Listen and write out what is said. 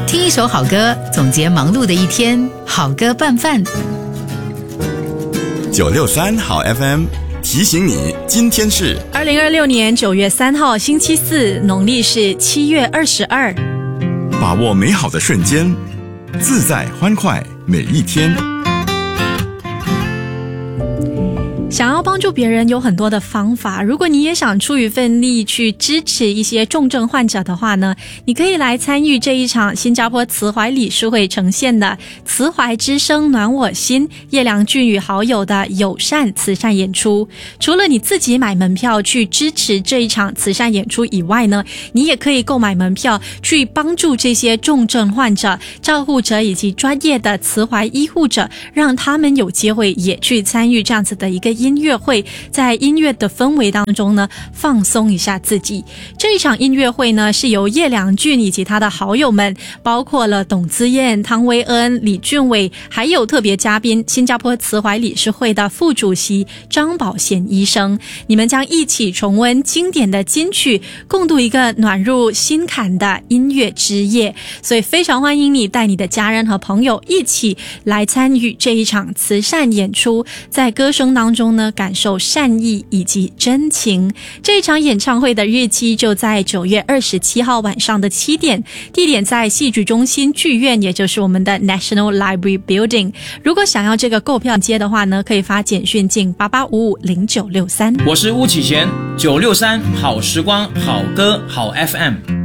听一首好歌，总结忙碌的一天，好歌拌饭。 963好 FM 提醒你，今天是 2026年9月3号星期四，农历是7月22。 把握美好的瞬间，自在欢快每一天。 想要帮助别人有很多的方法，如果你也想出一份力去支持一些重症患者的话呢，你可以来参与这一场新加坡慈怀理事会呈现的慈怀之声暖我心叶良俊与好友的友善慈善演出。除了你自己买门票去支持这一场慈善演出以外呢，你也可以购买门票去帮助这些重症患者、照护者以及专业的慈怀医护者，让他们有机会也去参与这样子的一个音乐会，在音乐的氛围当中呢，放松一下自己。这一场音乐会呢，是由叶良俊以及他的好友们，包括了董姿燕、汤威恩、李俊伟，还有特别嘉宾新加坡慈怀理事会的副主席张宝贤医生。你们将一起重温经典的金曲，共度一个暖入心坎的音乐之夜。所以非常欢迎你带你的家人和朋友一起来参与这一场慈善演出，在歌声当中呢，感受善意以及真情。这一场演唱会的日期就在9月27号晚上的7点，地点在戏剧中心剧院，也就是我们的 National Library Building。 如果想要这个购票接的话呢，可以发简讯进88550963。 我是巫启贤，963好时光好歌好 FM。